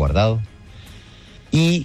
guardado. Y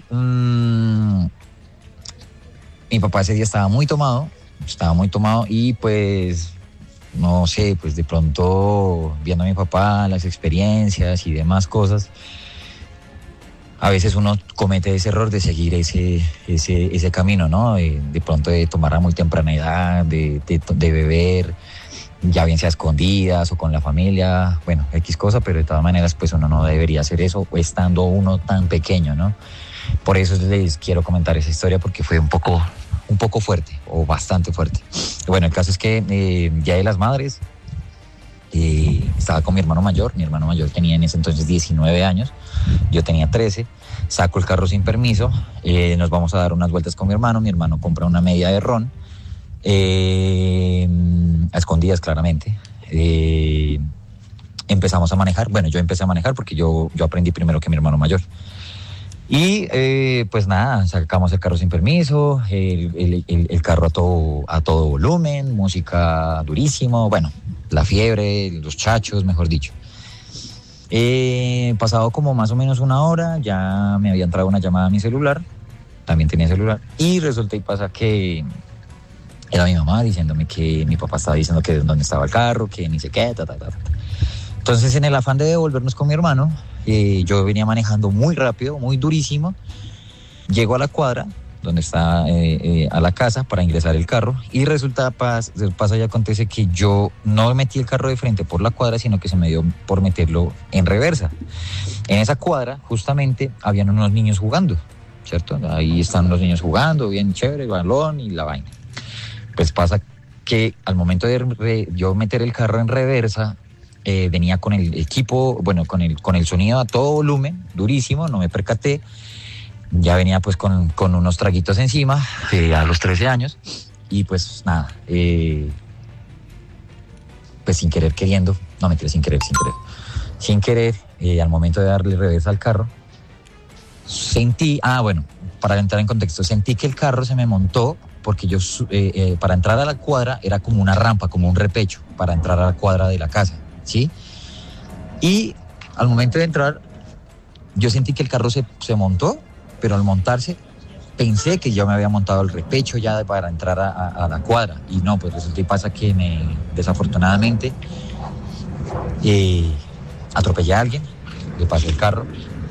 mi papá ese día estaba muy tomado y pues, no sé, pues de pronto viendo a mi papá, las experiencias y demás cosas, a veces uno comete ese error de seguir ese camino, ¿no? De pronto de tomar a muy temprana edad, de beber, ya bien sea a escondidas o con la familia, bueno, X cosa, pero de todas maneras pues uno no debería hacer eso estando uno tan pequeño, ¿no? Por eso les quiero comentar esa historia porque fue un poco fuerte o bastante fuerte. Bueno, el caso es que Día de las Madres, estaba con mi hermano mayor tenía en ese entonces 19 años, yo tenía 13, saco el carro sin permiso, nos vamos a dar unas vueltas con mi hermano compra una media de ron, a escondidas claramente, empezamos a manejar, bueno, yo empecé a manejar porque yo aprendí primero que mi hermano mayor. Y pues nada, sacamos el carro sin permiso, el carro a todo volumen, música durísimo, bueno, la fiebre, los chachos, mejor dicho. Pasado como más o menos una hora, ya me había entrado una llamada a mi celular, también tenía celular, y resulta y pasa que era mi mamá diciéndome que mi papá estaba diciendo que dónde estaba el carro, que ni sé qué, Entonces, en el afán de devolvernos con mi hermano, yo venía manejando muy rápido, muy durísimo. Llego a la cuadra, donde está a la casa, para ingresar el carro. Y resulta, pasa y acontece que yo no metí el carro de frente por la cuadra, sino que se me dio por meterlo en reversa. En esa cuadra, justamente, habían unos niños jugando, ¿cierto? Ahí están los niños jugando, bien chévere, el balón y la vaina. Pues pasa que al momento de yo meter el carro en reversa, venía con el equipo, bueno, con el sonido a todo volumen, durísimo, no me percaté. Ya venía pues con unos traguitos encima, a los 13 años, y pues nada, pues sin querer queriendo, no mentira, sin querer, al momento de darle reversa al carro, sentí, para entrar en contexto, sentí que el carro se me montó, porque yo para entrar a la cuadra era como una rampa, como un repecho, para entrar a la cuadra de la casa, ¿sí? Y al momento de entrar, yo sentí que el carro se montó, pero al montarse pensé que yo me había montado el repecho ya para entrar a la cuadra, y no, pues resulta y pasa que desafortunadamente atropellé a alguien, le pasé el carro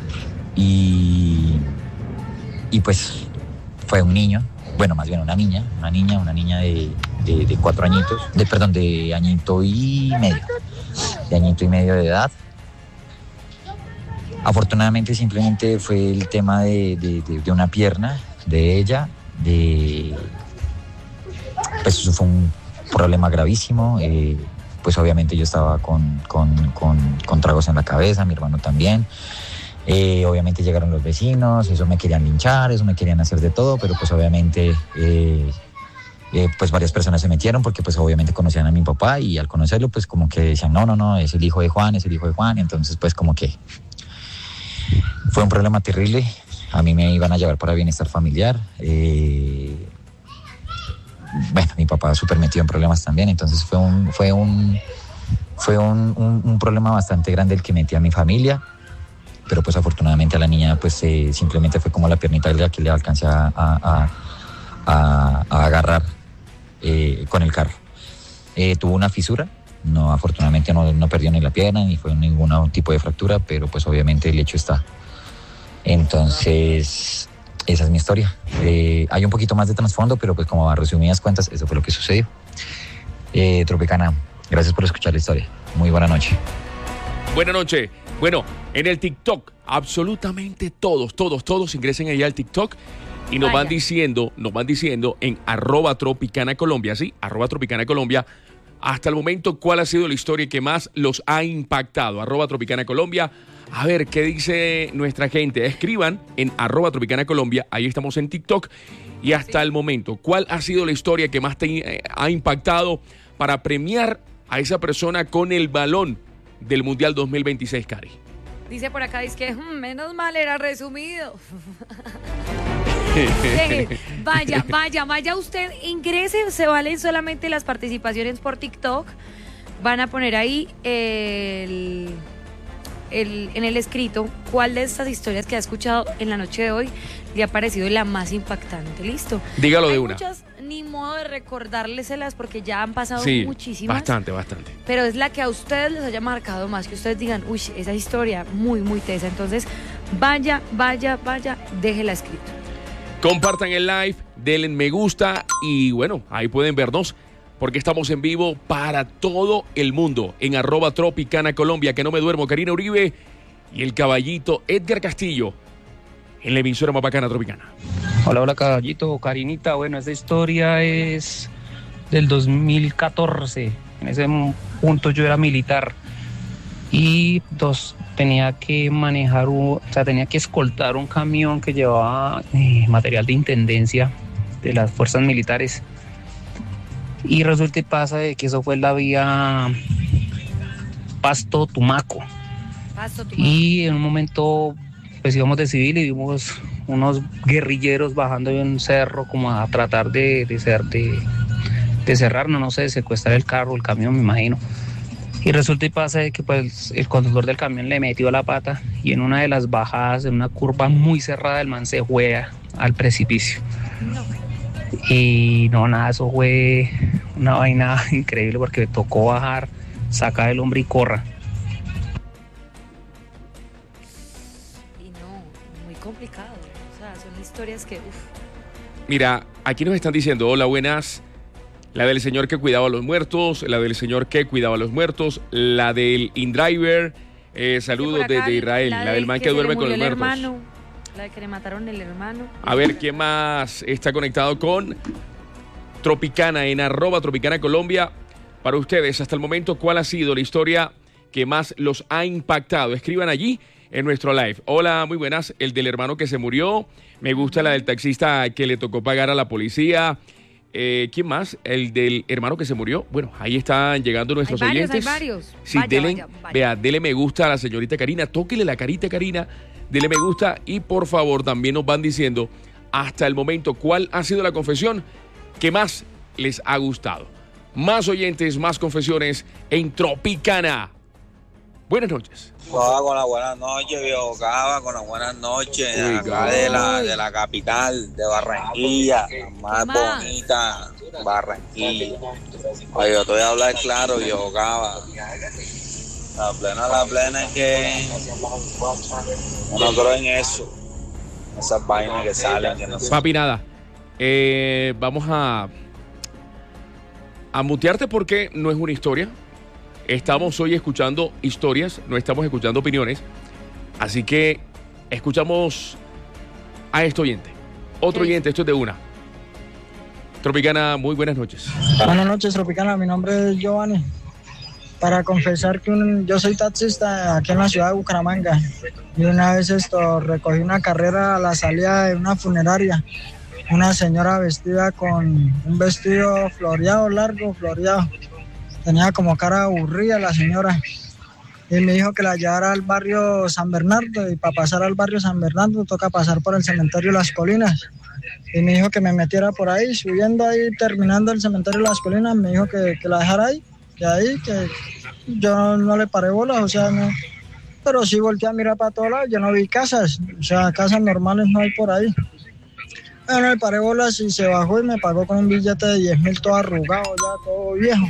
y pues fue un niño, bueno, más bien una niña de 4 añitos, de añito y medio de edad. Afortunadamente simplemente fue el tema de una pierna de ella, pues eso fue un problema gravísimo, pues obviamente yo estaba con tragos en la cabeza, mi hermano también, obviamente llegaron los vecinos, eso me querían linchar, eso me querían hacer de todo, pero pues obviamente pues varias personas se metieron porque pues obviamente conocían a mi papá, y al conocerlo pues como que decían no, es el hijo de Juan, entonces pues como que fue un problema terrible. A mí me iban a llevar para bienestar familiar. Bueno, mi papá súper metido en problemas también, entonces fue un problema bastante grande el que metí a mi familia, pero pues afortunadamente a la niña pues simplemente fue como la piernita que le alcancé a agarrar con el carro. Tuvo una fisura. No, afortunadamente no perdió ni la pierna, ni fue ningún tipo de fractura, pero pues obviamente el hecho está. Entonces, esa es mi historia. Hay un poquito más de trasfondo, pero pues como a resumidas cuentas, eso fue lo que sucedió. Tropicana, gracias por escuchar la historia. Muy buena noche. Buenas noches. Bueno, en el TikTok, absolutamente todos ingresen allá al TikTok y nos van diciendo en @TropicanaColombia, ¿sí? @TropicanaColombia. Hasta el momento, ¿cuál ha sido la historia que más los ha impactado? @TropicanaColombia. A ver, ¿qué dice nuestra gente? Escriban en @TropicanaColombia. Ahí estamos en TikTok. Y hasta el momento, ¿cuál ha sido la historia que más te ha impactado para premiar a esa persona con el balón del Mundial 2026, Cari? Dice por acá, dice que menos mal era resumido. Vaya usted, ingrese, se valen solamente las participaciones por TikTok. Van a poner ahí el en el escrito cuál de estas historias que ha escuchado en la noche de hoy le ha parecido la más impactante. ¿Listo? Dígalo Hay de una. muchas, ni modo de recordárselas porque ya han pasado Sí, muchísimas. bastante. Pero es la que a ustedes les haya marcado más, que ustedes digan, uy, esa historia muy, muy tesa. Entonces, vaya, déjela escrito. Compartan el live, denle me gusta y bueno, ahí pueden vernos porque estamos en vivo para todo el mundo en @Tropicana Colombia, que no me duermo, Karina Uribe y el caballito Edgar Castillo en la emisora más bacana Tropicana. Hola caballito, Karinita. Bueno, esta historia es del 2014. En ese punto yo era militar y tenía que manejar, tenía que escoltar un camión que llevaba material de intendencia de las fuerzas militares. Y resulta y pasa de que eso fue la vía Pasto-Tumaco. Y en un momento pues íbamos de civil y vimos unos guerrilleros bajando de un cerro como a tratar de cerrarnos, no sé, de secuestrar el carro, el camión, me imagino. Y resulta y pasa de que pues el conductor del camión le metió la pata y en una de las bajadas, en una curva muy cerrada, el man se juega al precipicio. Y no, nada, eso fue una vaina increíble porque tocó bajar, sacar el hombre y corra. Y no, muy complicado. O sea, son historias que, Mira, aquí nos están diciendo, hola, buenas. La del señor que cuidaba a los muertos, la del señor que cuidaba a los muertos, la del InDriver, saludos acá, desde Israel, la del man que duerme con los muertos. Hermano, la de que le mataron el hermano. A ver, ¿quién más está conectado con Tropicana en @Tropicana Colombia? Para ustedes, hasta el momento, ¿cuál ha sido la historia que más los ha impactado? Escriban allí en nuestro live. Hola, muy buenas. El del hermano que se murió. Me gusta la del taxista que le tocó pagar a la policía. ¿Quién más? El del hermano que se murió. Bueno, ahí están llegando nuestros oyentes. Hay varios. Sí, vaya. Dele me gusta a la señorita Karina. Tóquele la carita, Karina. Dele me gusta y por favor también nos van diciendo hasta el momento cuál ha sido la confesión que más les ha gustado. Más oyentes, más confesiones en Tropicana. Buenas noches. Con las buenas noches, viejo Cava, con las buenas noches. Acá de la capital, de Barranquilla, la más bonita, Barranquilla. Oye, yo te voy a hablar claro, viejo Cava. La plena es que no creo en eso. Esas vainas que salen. Que no sé. Papi, nada. Vamos a mutearte porque no es una historia. Estamos hoy escuchando historias, no estamos escuchando opiniones. Así que escuchamos a este oyente. Otro oyente, esto es de una. Tropicana, muy buenas noches. Buenas noches, Tropicana. Mi nombre es Giovanni. Para confesar que yo soy taxista aquí en la ciudad de Bucaramanga. Y una vez recogí una carrera a la salida de una funeraria. Una señora vestida con un vestido floreado, largo, floreado. Tenía como cara aburrida la señora. Y me dijo que la llevara al barrio San Bernardo. Y para pasar al barrio San Bernardo toca pasar por el cementerio Las Colinas. Y me dijo que me metiera por ahí, subiendo ahí, terminando el cementerio Las Colinas. Me dijo que la dejara ahí, que yo no le paré bolas, o sea, no. Pero sí volteé a mirar para todos lados, yo no vi casas, o sea, casas normales no hay por ahí. Bueno, le paré bolas y se bajó y me pagó con un billete de 10.000 todo arrugado, ya todo viejo.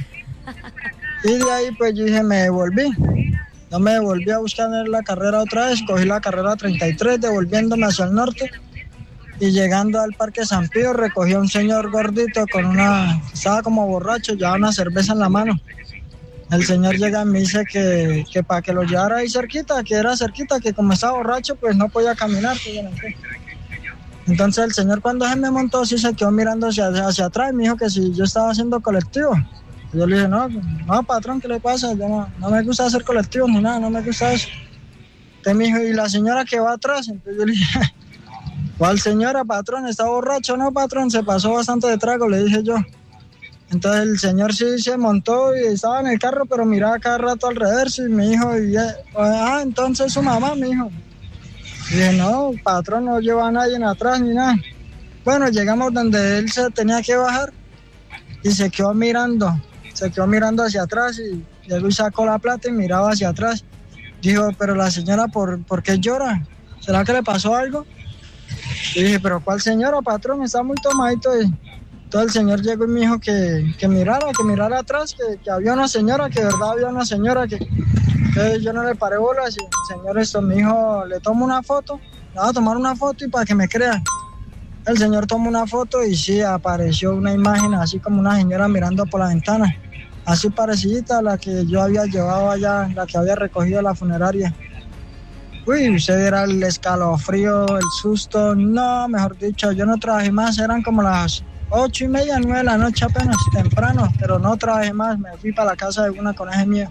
Y de ahí pues yo dije, me devolví. Yo me devolví a buscar la carrera otra vez, cogí la carrera 33, devolviéndome hacia el norte. Y llegando al Parque San Pío, recogí a un señor gordito estaba como borracho, llevaba una cerveza en la mano. El señor llega y me dice que para que lo llevara ahí cerquita, que era cerquita, que como estaba borracho, pues no podía caminar. Entonces el señor cuando se me montó, sí se quedó mirando hacia atrás y me dijo que si yo estaba haciendo colectivo. Yo le dije, no, patrón, ¿qué le pasa? Yo no me gusta hacer colectivos ni nada, no me gusta eso. Entonces me dijo, ¿y la señora que va atrás? Entonces yo le dije, ¿cuál señora, patrón? ¿Está borracho? No, patrón, se pasó bastante de trago, le dije yo. Entonces el señor sí se montó y estaba en el carro, pero miraba cada rato alrededor y me dijo, entonces su mamá, me dijo. Y dije, no, patrón, no lleva a nadie atrás ni nada. Bueno, llegamos donde él se tenía que bajar y se quedó mirando hacia atrás y llegó y sacó la plata y miraba hacia atrás. Dijo, pero la señora, ¿por qué llora? ¿Será que le pasó algo? Y dije, pero ¿cuál señora, patrón? Está muy tomadito. Entonces el señor llegó y me dijo que mirara atrás, que había una señora, que de verdad había una señora, que yo no le paré bolas. Y el señor me dijo, le tomo una foto, le voy a tomar una foto y para que me crean. El señor tomó una foto y sí, apareció una imagen así como una señora mirando por la ventana, así parecida a la que yo había llevado allá, la que había recogido de la funeraria. Uy, usted era el escalofrío, el susto. No, mejor dicho, yo no trabajé más, eran como las 8:30, 9 de la noche apenas, temprano, pero no trabajé más, me fui para la casa de una coneja mía.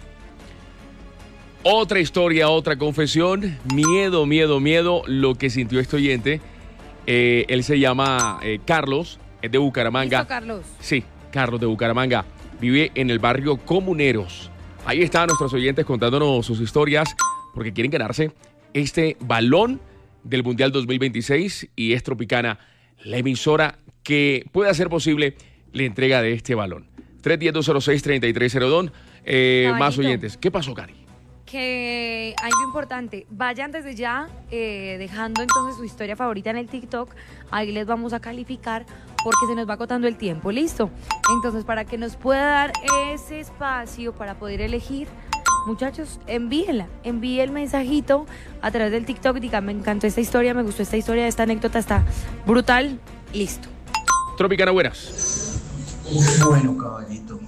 Otra historia, otra confesión, miedo, lo que sintió este oyente. Él se llama Carlos, es de Bucaramanga. ¿Listo, Carlos? Sí, Carlos de Bucaramanga, vive en el barrio Comuneros. Ahí están nuestros oyentes contándonos sus historias porque quieren ganarse este balón del Mundial 2026 y es Tropicana la emisora que puede hacer posible la entrega de este balón. 310-206-3302. Más oyentes. ¿Qué pasó, Cari? Que algo importante, vayan desde ya dejando entonces su historia favorita en el TikTok, ahí les vamos a calificar porque se nos va agotando el tiempo, ¿listo? Entonces para que nos pueda dar ese espacio para poder elegir, muchachos, envíe el mensajito a través del TikTok, digan, me encantó esta historia, me gustó esta historia, esta anécdota está brutal, listo. Tropicana, buenas. Bueno, caballito,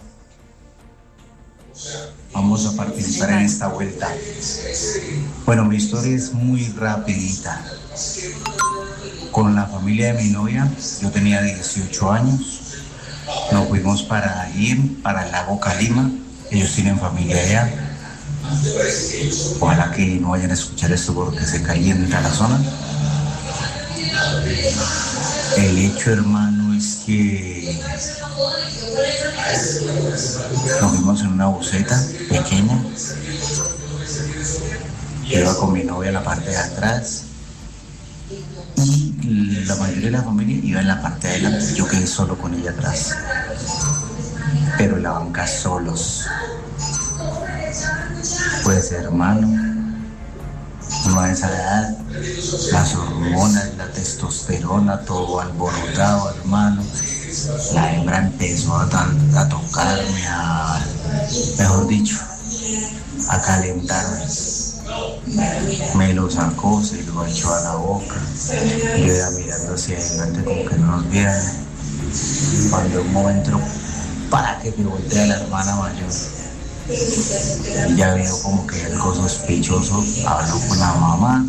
vamos a participar en esta vuelta. Bueno, mi historia es muy rapidita. Con la familia de mi novia, yo tenía 18 años, nos fuimos para ir para el lago Calima, ellos tienen familia allá. Ojalá que no vayan a escuchar esto porque se calienta la zona. El hecho, hermano, es que nos fuimos en una buseta pequeña. Yo iba con mi novia en la parte de atrás y la mayoría de la familia iba en la parte de adelante. Yo quedé solo con ella atrás, pero en la banca solos. Pues, hermano, uno a esa edad, las hormonas, la testosterona, todo alborotado, hermano. La hembra empezó a tocarme, mejor dicho, a calentarme. Me lo sacó, se lo echó a la boca. Yo iba mirando hacia adelante como que no nos vieran. Cuando un momento, para que me voltea la hermana mayor. Y ya veo como que algo sospechoso, habló con la mamá,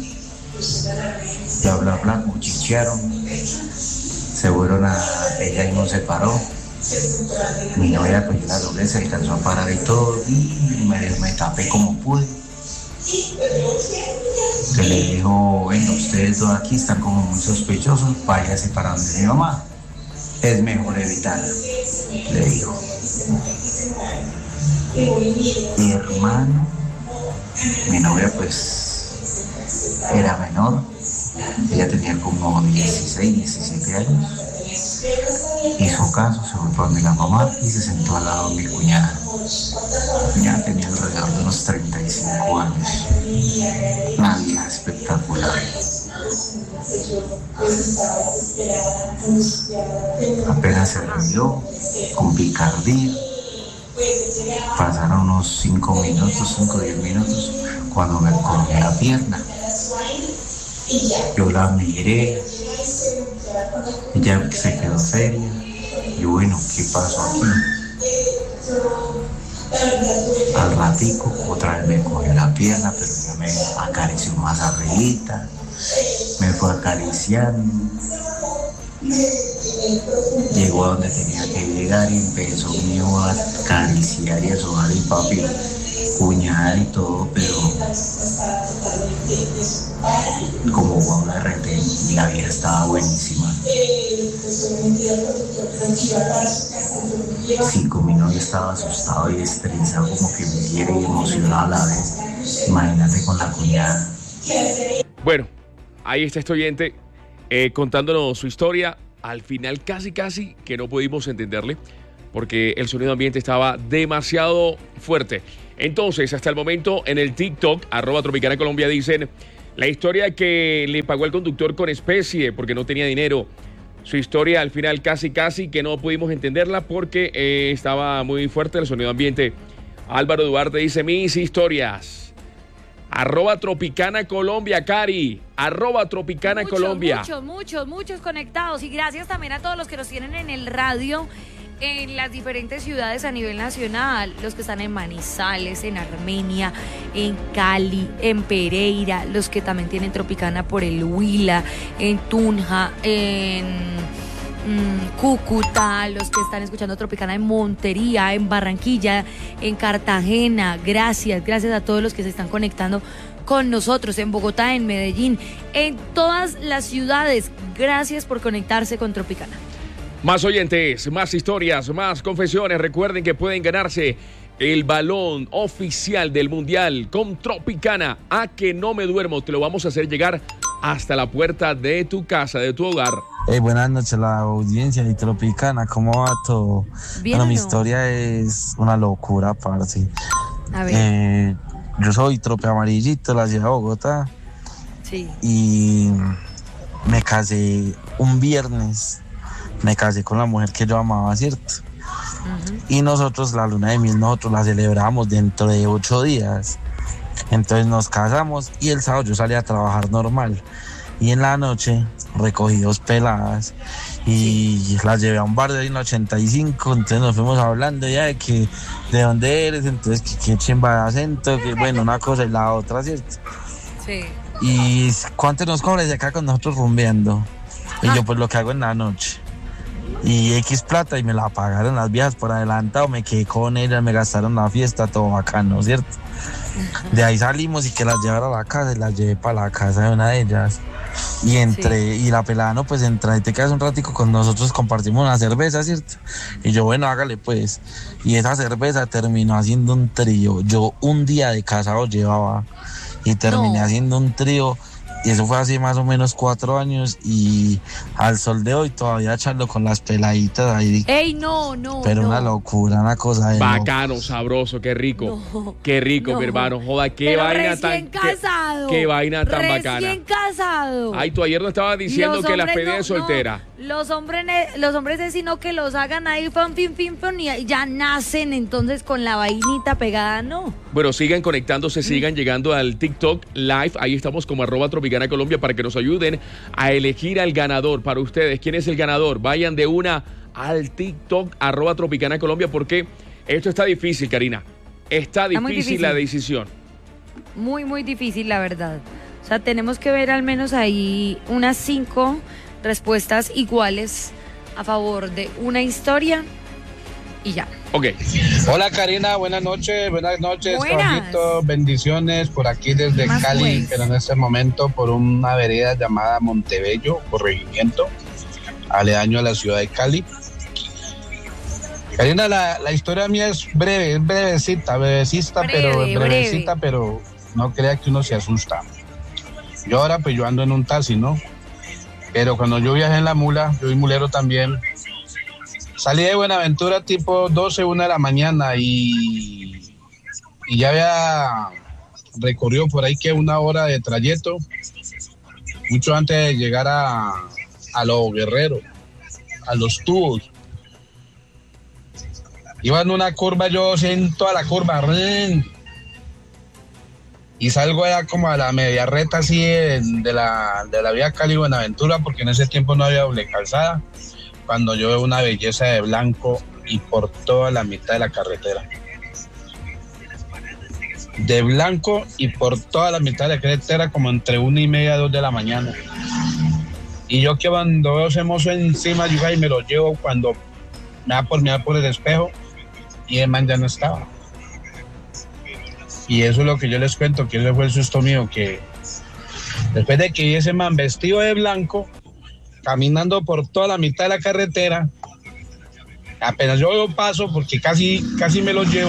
bla, cuchichearon, se fueron a ella y no se paró. Mi novia pues la doble se alcanzó a parar y todo, y me tapé como pude. Que le dijo, bueno, ustedes dos aquí están como muy sospechosos, váyase para donde mi mamá, es mejor evitarlo, le dijo. Mi hermano, mi novia pues era menor, ella tenía como 16, 17 años, hizo caso, se fue para donde la mamá y se sentó al lado de mi cuñada. Mi cuñada tenía alrededor de unos 35 años, una vieja espectacular. Apenas se rió, con picardía. Pasaron unos 5 o 10 minutos, cuando me corté la pierna. Yo la miré, ella se quedó seria. Y bueno, ¿qué pasó aquí? Al ratico, otra vez me cogió la pierna, pero ya me acarició más arribita, me fue acariciando. Llegó a donde tenía que llegar y empezó mío a acariciar y a sobar y papi, cuñada y todo, pero como Juan RT, la vida estaba buenísima. 5 minutos estaba asustado y estresado, como que me quiere y emocionado a la vez. Imagínate con la cuñada. Bueno, ahí está este oyente contándonos su historia. Al final casi que no pudimos entenderle, porque el sonido ambiente estaba demasiado fuerte. Entonces, hasta el momento en el TikTok, @TropicanaColombia, dicen la historia que le pagó el conductor con especie porque no tenía dinero. Su historia al final casi que no pudimos entenderla porque estaba muy fuerte el sonido ambiente. Álvaro Duarte dice mis historias. @TropicanaColombia, Cari. @TropicanaColombia. Muchos conectados. Y gracias también a todos los que nos tienen en el radio en las diferentes ciudades a nivel nacional. Los que están en Manizales, en Armenia, en Cali, en Pereira. Los que también tienen Tropicana por el Huila, en Tunja, en Cúcuta, los que están escuchando Tropicana en Montería, en Barranquilla, en Cartagena. Gracias a todos los que se están conectando con nosotros en Bogotá, en Medellín, en todas las ciudades. Gracias por conectarse con Tropicana. Más oyentes, más historias, más confesiones. Recuerden que pueden ganarse el balón oficial del Mundial con Tropicana. A que no me duermo, te lo vamos a hacer llegar hasta la puerta de tu casa, de tu hogar. Buenas noches, la audiencia de Tropicana, ¿cómo va todo? Bien, bueno, mi ¿no? historia es una locura, parce. A ver. Yo soy trope amarillito de la ciudad de Bogotá. Sí. Y me casé un viernes. Me casé con la mujer que yo amaba, ¿cierto? Uh-huh. Y nosotros la luna de miel, nosotros la celebramos dentro de 8 días. Entonces nos casamos y el sábado yo salí a trabajar normal. Y en la noche recogí 2 peladas y las llevé a un bar de ahí en 85. Entonces nos fuimos hablando ya de que de dónde eres, entonces que chimba de acento, que bueno, una cosa y la otra, ¿cierto? Sí. Y cuánto nos cobra, se acá con nosotros rumbeando. Y yo pues lo que hago en la noche. Y X plata y me la pagaron las viejas por adelantado, me quedé con ellas, me gastaron la fiesta, todo bacano, ¿cierto? De ahí salimos y que las llevara a la casa y las llevé para la casa de una de ellas. Y entré, y la pelada, no, pues entra y te quedas un ratico con nosotros, compartimos una cerveza, ¿cierto? Y yo, bueno, hágale pues. Y esa cerveza terminó haciendo un trío. Yo un día de casado llevaba y terminé haciendo un trío. Y eso fue hace más o menos 4 años y al sol de hoy todavía charlo con las peladitas ahí. ¡Ey, no! Pero una locura, una cosa de bacano, sabroso, qué rico. No, qué rico, mi hermano. Joda, qué vaina tan... Casado, qué vaina tan bacana. Recién casado. Ay, tú ayer nos estabas diciendo que las pedías de soltera. Los hombres es sino que los hagan ahí, y ya nacen entonces con la vainita pegada, ¿no? Bueno, sigan conectándose, sigan llegando al TikTok Live. Ahí estamos como @TropicanaColombia para que nos ayuden a elegir al ganador para ustedes. ¿Quién es el ganador? Vayan de una al TikTok @TropicanaColombia porque esto está difícil, Karina. Está difícil la decisión. Muy difícil, la verdad. O sea, tenemos que ver al menos ahí unas 5 respuestas iguales a favor de una historia y ya. Ok. Hola Karina, buenas noches. Caballito, bendiciones por aquí desde Cali, pues. Pero en este momento por una vereda llamada Montebello, corregimiento, aledaño a la ciudad de Cali. Karina, la historia mía es brevecita, pero no crea que uno se asusta. Yo ahora pues yo ando en un taxi, ¿no? Pero cuando yo viajé en la mula, yo soy mulero también, salí de Buenaventura tipo 12, 1 de la mañana y ya había recorrido por ahí que 1 hora de trayecto, mucho antes de llegar a Los Guerreros, a Los Tubos. Iba en una curva, yo siento a la curva, y salgo allá como a la media reta así de la vía Cali-Buenaventura, porque en ese tiempo no había doble calzada, cuando yo veo una belleza de blanco y por toda la mitad de la carretera. De blanco y por toda la mitad de la carretera, como entre 1:30 y 2 de la mañana. Y yo que cuando veo ese mozo encima, yo ahí me lo llevo cuando me da por mirar por el espejo y el man ya no estaba. Y eso es lo que yo les cuento, que ese fue el susto mío, que después de que vi ese man vestido de blanco, caminando por toda la mitad de la carretera, apenas yo veo paso, porque casi me lo llevo,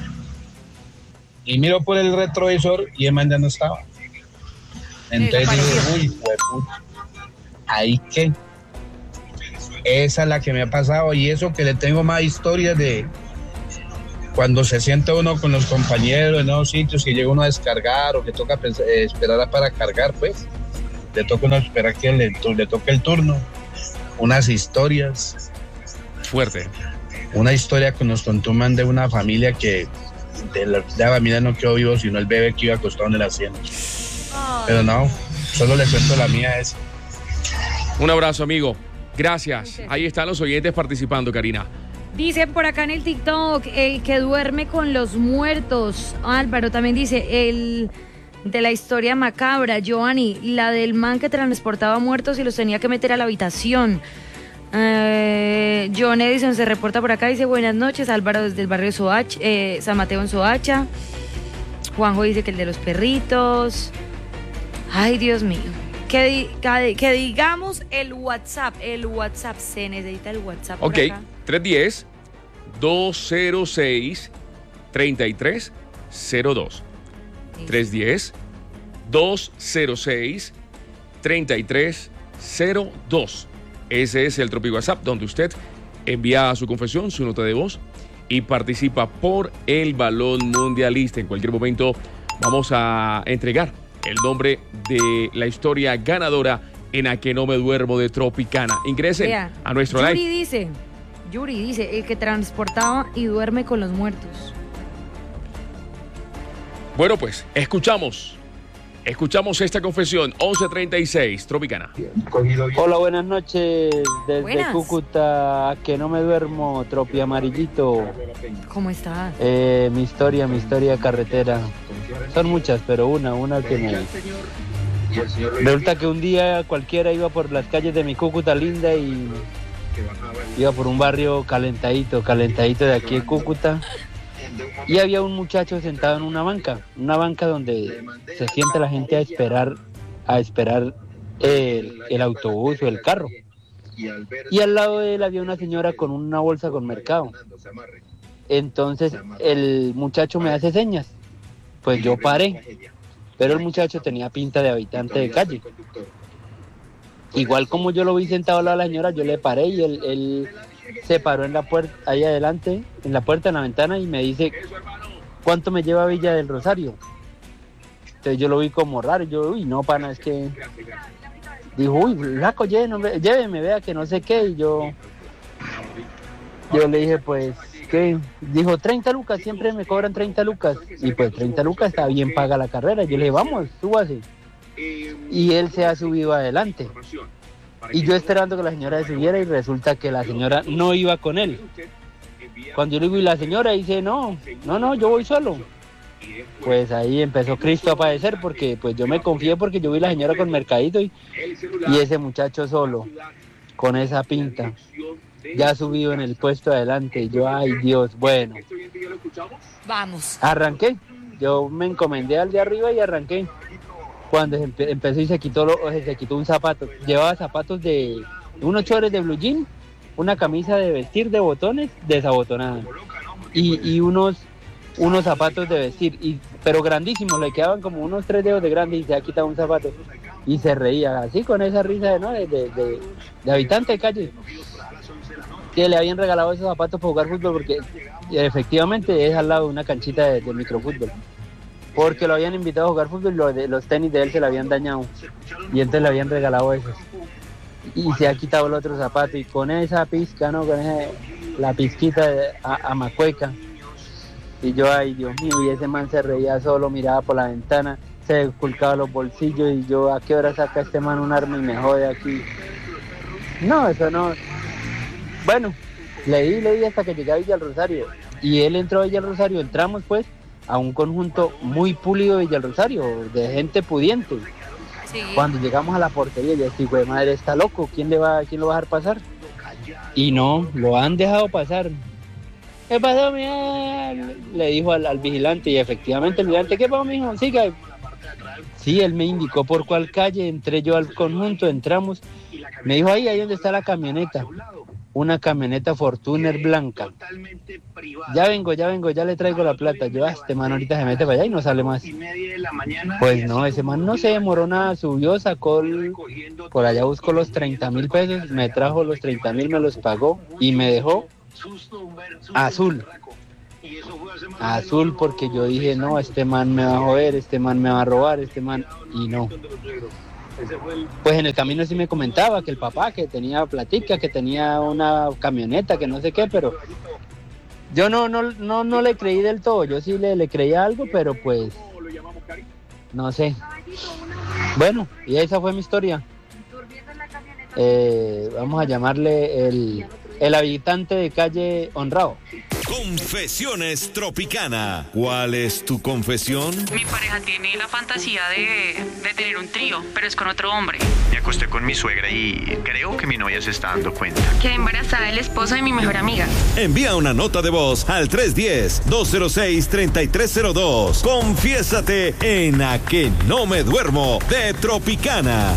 y miro por el retrovisor y el man ya no estaba. Entonces digo, uy, puta, ahí qué. Esa es la que me ha pasado, y eso que le tengo más historias de cuando se sienta uno con los compañeros en nuevos sitios, que llega uno a descargar o que toca esperar para cargar, pues le toca uno esperar que le toque el turno. Unas historias. Fuerte. Una historia que nos contó un man de una familia que de la familia no quedó vivo, sino el bebé que iba acostado en el asiento. Pero no, solo le cuento la mía esa. Un abrazo, amigo. Gracias. Ahí están los oyentes participando, Karina. Dicen por acá en el TikTok, el que duerme con los muertos. Álvaro también dice, el de la historia macabra, Giovanni, la del man que transportaba muertos y los tenía que meter a la habitación. John Edison se reporta por acá, dice buenas noches, Álvaro desde el barrio de Soacha, San Mateo en Soacha. Juanjo dice que el de los perritos. Ay, Dios mío. Que digamos el WhatsApp, se necesita el WhatsApp. Ok, 310-206-3302. 310-206-3302. Ese es el Tropi WhatsApp, donde usted envía su confesión, su nota de voz y participa por el balón mundialista. En cualquier momento vamos a entregar el nombre de la historia ganadora en A Que No Me Duermo de Tropicana. Ingresen a nuestro live. Yuri dice, el que transportaba y duerme con los muertos. Bueno, pues, escuchamos esta confesión. 11:36, Tropicana. Hola, buenas noches. Desde Cúcuta, A Que No Me Duermo, Tropi Amarillito. ¿Cómo estás? Mi historia carretera. Son muchas, pero una que me... Resulta que un día cualquiera iba por las calles de mi Cúcuta linda y iba por un barrio calentadito de aquí de Cúcuta. Y había un muchacho sentado en una banca donde se sienta la gente a esperar el autobús o el carro. Y al lado de él había una señora con una bolsa con mercado. Entonces el muchacho me hace señas, pues yo paré, pero el muchacho tenía pinta de habitante de calle. Igual como yo lo vi sentado al lado de la señora, yo le paré y él se paró en la puerta, ahí adelante, en la puerta, en la ventana, y me dice, ¿cuánto me lleva a Villa del Rosario? Entonces yo lo vi como raro, yo, uy, no, pana, es que... Dijo, uy, flaco, lléveme, vea que no sé qué, y yo le dije, pues, ¿qué? Dijo, 30 lucas, siempre me cobran 30 lucas, y pues 30 lucas está bien paga la carrera. Yo le dije, vamos, súbase. Y él se ha subido adelante. Y yo esperando que la señora se subiera y resulta que la señora no iba con él. Cuando yo le digo, y la señora dice, no, yo voy solo. Pues ahí empezó Cristo a padecer porque pues yo me confié porque yo vi la señora con mercadito y ese muchacho solo, con esa pinta, ya subido en el puesto de adelante. Y yo, ay Dios, bueno. Vamos. Arranqué, yo me encomendé al de arriba y arranqué. Cuando empezó y se quitó un zapato, llevaba zapatos de unos chores de blue jean, una camisa de vestir de botones desabotonada y unos zapatos de vestir, pero grandísimos, le quedaban como unos 3 dedos de grande y se ha quitado un zapato y se reía así con esa risa de habitante de calle, que le habían regalado esos zapatos para jugar fútbol porque efectivamente es al lado de una canchita de microfútbol. Porque lo habían invitado a jugar fútbol y los tenis de él se le habían dañado. Y entonces le habían regalado esos. Y se ha quitado el otro zapato. Y con esa pizca, ¿no? Con la pizquita a macueca. Y yo, ay Dios mío, y ese man se reía solo, miraba por la ventana, se ocultaba los bolsillos. Y yo, ¿a qué hora saca este man un arma y me jode aquí? No, eso no. Bueno, leí hasta que llegué a Villa del Rosario. Y él entró a Villa del Rosario, entramos pues a un conjunto muy pulido de Villa del Rosario, de gente pudiente. Sí. Cuando llegamos a la portería, yo dije, güey, madre, está loco, ¿quién lo va a dejar pasar? Y no, lo han dejado pasar. ¿Qué pasó, mira? Le dijo al vigilante, y efectivamente el vigilante, ¿qué pasó, mijo? Siga. Sí, él me indicó por cuál calle, entré yo al conjunto, entramos. Me dijo, ahí donde está la camioneta. una camioneta Fortuner blanca. Ya vengo, ya le traigo la plata. Yo, este man ahorita se mete para allá y no sale más. Pues no, ese man no se demoró nada, subió, sacó, por allá buscó los 30.000 pesos, me trajo los 30.000, me los pagó y me dejó azul. Azul, porque yo dije, no, este man me va a joder, este man me va a robar, este man, y no. Pues en el camino sí me comentaba que el papá, que tenía platica, que tenía una camioneta, que no sé qué, pero yo no le creí del todo. Yo sí le creía algo, pero pues no sé. Bueno, y esa fue mi historia. Vamos a llamarle el habitante de calle Honrado. Confesiones Tropicana. ¿Cuál es tu confesión? Mi pareja tiene la fantasía de tener un trío, pero es con otro hombre. Me acosté con mi suegra y creo que mi novia se está dando cuenta. Quedé embarazada del esposo de mi mejor amiga. Envía una nota de voz al 310-206-3302. Confiésate en A Que No Me Duermo de Tropicana.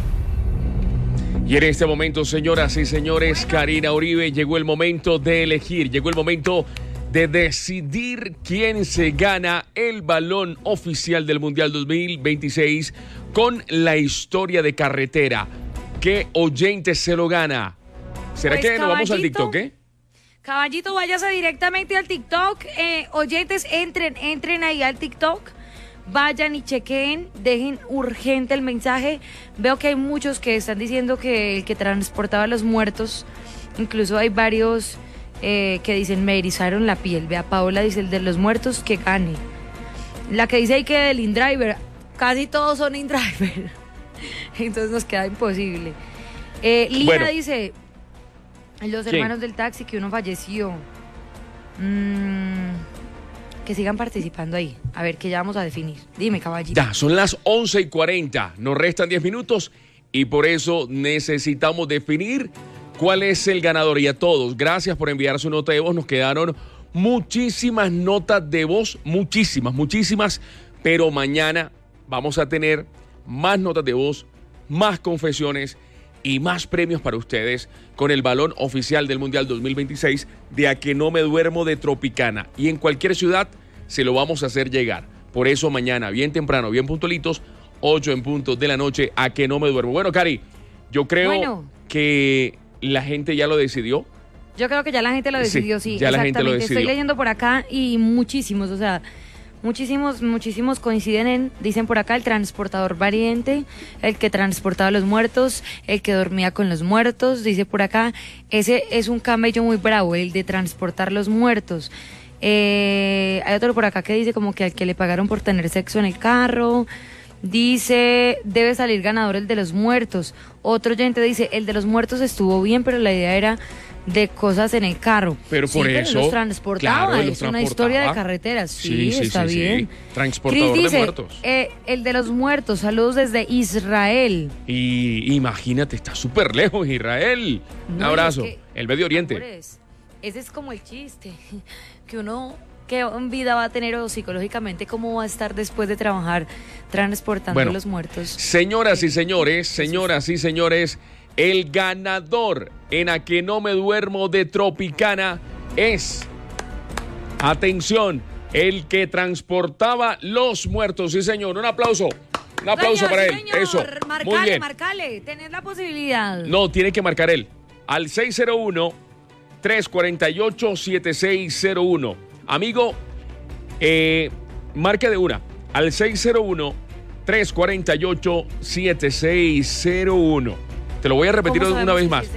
Y en este momento, señoras y señores, Karina Uribe, llegó el momento de elegir, llegó el momento de decidir quién se gana el balón oficial del Mundial 2026 con la historia de carretera. ¿Qué oyente se lo gana? ¿Será Pues, que nos vamos al TikTok, Caballito, váyase directamente al TikTok. Oyentes, entren ahí al TikTok. Vayan y chequen, dejen urgente el mensaje. Veo que hay muchos que están diciendo que el que transportaba a los muertos, incluso hay varios que dicen, me erizaron la piel. Vea, Paola dice, el de los muertos, que gane. La que dice ahí que el InDriver, casi todos son InDriver. Entonces nos queda imposible. Lina dice, los hermanos del taxi, que uno falleció. Que sigan participando ahí. A ver, que ya vamos a definir. Dime, caballito. Ya, son las 11:40. Nos restan 10 minutos y por eso necesitamos definir cuál es el ganador. Y a todos, gracias por enviar su nota de voz. Nos quedaron muchísimas notas de voz, muchísimas. Pero mañana vamos a tener más notas de voz, más confesiones y más premios para ustedes con el balón oficial del Mundial 2026 de A Que No Me Duermo de Tropicana. Y en cualquier ciudad se lo vamos a hacer llegar. Por eso mañana, bien temprano, bien puntualitos, 8 en punto de la noche, A Que No Me Duermo. Bueno, Cari, yo creo que la gente ya lo decidió. Yo creo que ya la gente lo decidió, sí. Ya la gente lo decidió. Estoy leyendo por acá y muchísimos, o sea, muchísimos coinciden dicen por acá, el transportador valiente, el que transportaba a los muertos, el que dormía con los muertos, dice por acá, ese es un camello muy bravo, el de transportar los muertos. Hay otro por acá que dice como que al que le pagaron por tener sexo en el carro. Dice, debe salir ganador el de los muertos. Otro oyente dice, el de los muertos estuvo bien, pero la idea era de cosas en el carro. Pero por eso los transportaba, claro, es una historia de carreteras. Sí, está bien. Transportador Chris dice, de muertos. El de los muertos, saludos desde Israel. Y imagínate, está súper lejos Israel. Un abrazo. El Medio Oriente. Amores, ese es como el chiste, que uno, qué vida va a tener o psicológicamente cómo va a estar después de trabajar transportando a los muertos. Señoras y señores, el ganador en A Que No Me Duermo de Tropicana es, atención, el que transportaba los muertos. Sí, señor, un aplauso para él. Señor, Eso, muy bien. Marcale, tenés la posibilidad. No, tiene que marcar él. Al 601-348-7601. Amigo, marque de una. Al 601-348-7601. Te lo voy a repetir una vez más.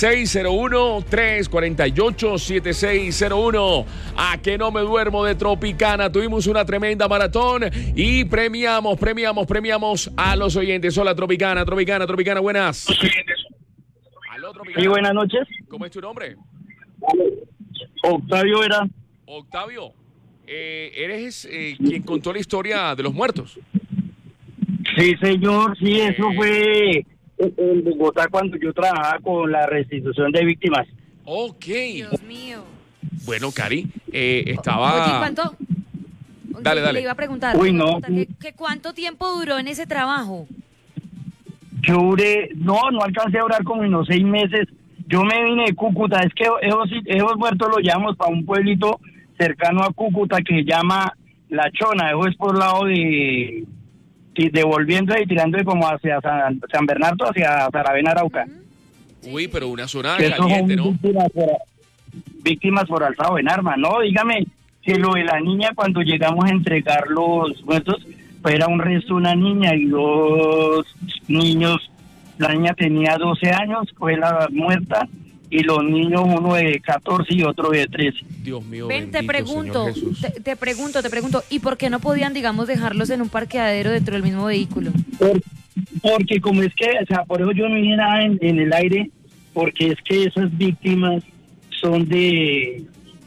601-348-7601. A Que No Me Duermo de Tropicana. Tuvimos una tremenda maratón y premiamos a los oyentes. Hola, Tropicana, buenas. Aló, Tropicana. Sí, buenas noches. ¿Cómo es tu nombre? Octavio era. Octavio, ¿eres quien contó la historia de los muertos? Sí, señor, sí, eso fue en Bogotá cuando yo trabajaba con la restitución de víctimas. Ok. Dios mío. Bueno, Cari, estaba... Oye, ¿cuánto? Dale. Le iba a preguntar. Uy, no. ¿Que cuánto tiempo duró en ese trabajo? Yo duré, no alcancé a durar como unos 6 meses, yo me vine de Cúcuta, es que esos muertos los llevamos para un pueblito cercano a Cúcuta que se llama La Chona, eso es por el lado de devolviendo y tirando como hacia San Bernardo, hacia Saravena, Arauca. Uy, pero una zona Que caliente, ¿no? Víctimas por alzado en armas, ¿no? Dígame que lo de la niña cuando llegamos a entregar los muertos, pues era un resto de una niña y 2 niños. La niña tenía 12 años, fue la muerta, y los niños, uno de 14 y otro de 13. Dios mío, Ven, bendito, te pregunto, Señor Jesús. te pregunto, ¿y por qué no podían, digamos, dejarlos en un parqueadero dentro del mismo vehículo? Porque como es que, o sea, por eso yo no dije nada en el aire, porque es que esas víctimas son de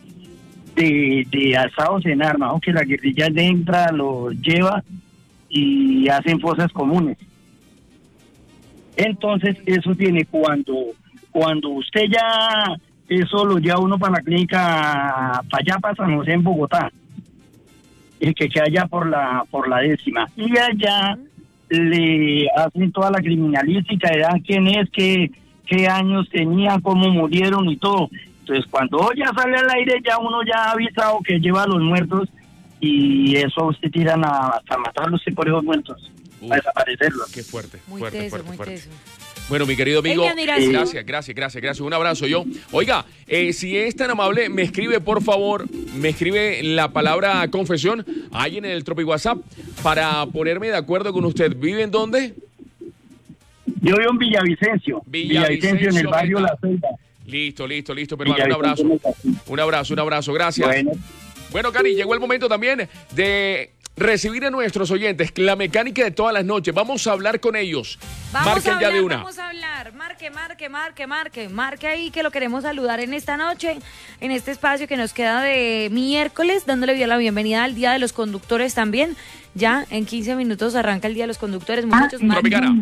alzados en armas, ¿no? Que la guerrilla entra, los lleva y hacen fosas comunes. Entonces, eso tiene cuando usted ya, eso lo lleva uno para la clínica, para allá, para San José en Bogotá, el que queda allá por la 10ª, y allá le hacen toda la criminalística, le dan quién es, qué años tenían, cómo murieron y todo. Entonces, cuando ya sale al aire, ya uno ya ha avisado que lleva a los muertos, y eso usted tiran hasta matarlos por esos muertos, a desaparecerlos. Qué fuerte, Muy fuerte, teso, fuerte, muy fuerte. teso. Bueno, mi querido amigo, Ella dirá sí. gracias. Un abrazo yo. Oiga, si es tan amable, me escribe, por favor, la palabra confesión ahí en el Tropi WhatsApp para ponerme de acuerdo con usted. ¿Vive en dónde? Yo vivo en Villavicencio. Villavicencio, en el barrio La Ceiba. Listo, pero un abrazo, gracias. Bueno, Cari, llegó el momento también de recibir a nuestros oyentes, la mecánica de todas las noches. Vamos a hablar con ellos. Marquen ya de una. Vamos a hablar. Marque ahí que lo queremos saludar en esta noche, en este espacio que nos queda de miércoles, dándole la bienvenida al Día de los Conductores también. Ya en 15 minutos arranca el Día de los Conductores. Muchachos, Tropicana.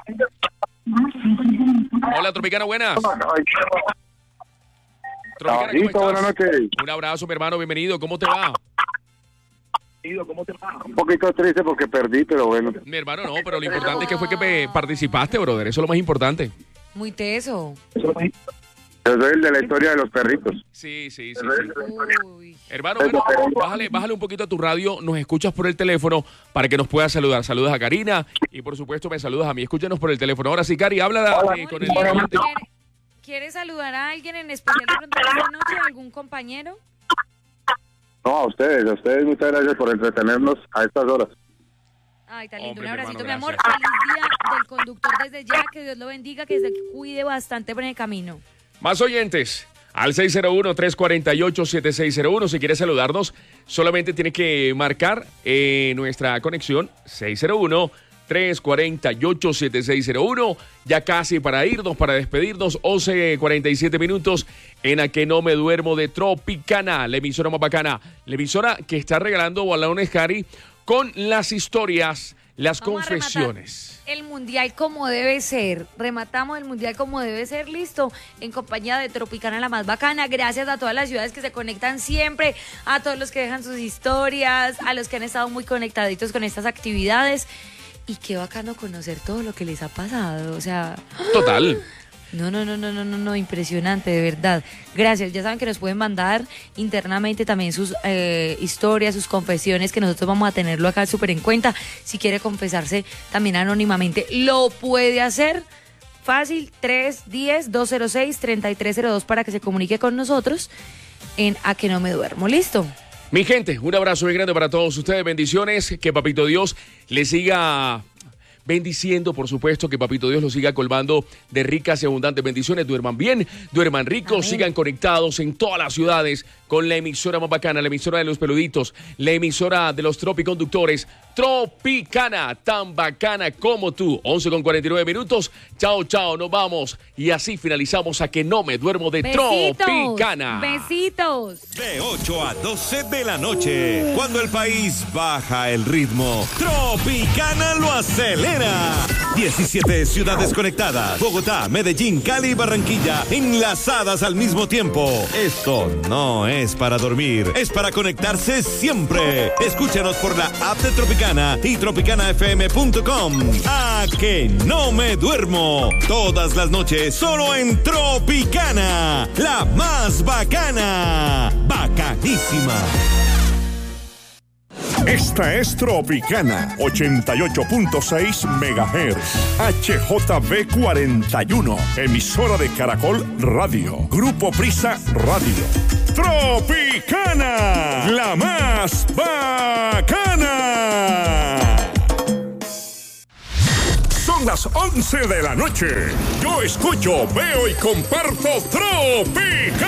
Hola, Tropicana, buenas. Tropicana, ¿cómo estás? Buenas noches. Un abrazo, mi hermano, bienvenido. ¿Cómo te va? Un poquito triste porque perdí, pero bueno. Mi hermano, no, pero lo importante es que fue que participaste, brother. Eso es lo más importante. muy teso. Yo soy el de la historia de los perritos. Sí. Hermano, bueno, bájale un poquito a tu radio, nos escuchas por el teléfono para que nos puedas saludar. Saludas a Karina y por supuesto me saludas a mí. Escúchanos por el teléfono. Ahora sí, Cari, habla con el oyente. ¿Quieres saludar a alguien en especial de pronto esta noche? ¿Algún compañero? No, a ustedes muchas gracias por entretenernos a estas horas. Ay, tan lindo, Hombre, un abracito, hermano, mi amor. gracias. Feliz día del conductor desde ya, que Dios lo bendiga, que se cuide bastante por el camino. Más oyentes, al 601-348-7601. Si quieres saludarnos, solamente tienes que marcar nuestra conexión 601-348-7601. Ya casi para irnos, para despedirnos, 11:47 minutos en A Que No Me Duermo de Tropicana, la emisora más bacana, la emisora que está regalando balones, Cari, con las historias, las confesiones. El mundial como debe ser. Rematamos el mundial como debe ser, listo. En compañía de Tropicana, la más bacana. Gracias a todas las ciudades que se conectan siempre, a todos los que dejan sus historias, a los que han estado muy conectaditos con estas actividades. Y qué bacano conocer todo lo que les ha pasado. O sea, total. No, impresionante, de verdad. Gracias, ya saben que nos pueden mandar internamente también sus historias, sus confesiones, que nosotros vamos a tenerlo acá súper en cuenta. Si quiere confesarse también anónimamente, lo puede hacer. Fácil, 310-206-3302 para que se comunique con nosotros en A Que No Me Duermo. ¿Listo? Mi gente, un abrazo muy grande para todos ustedes. Bendiciones, que Papito Dios les siga bendiciendo, por supuesto, que Papito Dios los siga colmando de ricas y abundantes bendiciones. Duerman bien, duerman ricos, sigan conectados en todas las ciudades con la emisora más bacana, la emisora de los peluditos, la emisora de los tropiconductores, Tropicana, tan bacana como tú. 11:49 minutos. Chao, nos vamos. Y así finalizamos A Que No Me Duermo de Tropicana. Besitos. De 8 a 12 de la noche, cuando el país baja el ritmo, Tropicana lo acelera. 17 ciudades conectadas: Bogotá, Medellín, Cali y Barranquilla, enlazadas al mismo tiempo. Esto no es es para dormir, es para conectarse siempre. Escúchanos por la app de Tropicana y tropicanafm.com. ¡A que no me duermo! Todas las noches solo en Tropicana, la más bacana. Bacanísima. Esta es Tropicana 88.6 MHz, HJB 41, emisora de Caracol Radio, Grupo Prisa Radio. Tropicana, la más bacana. Son las 11 de la noche. Yo escucho, veo y comparto Tropicana.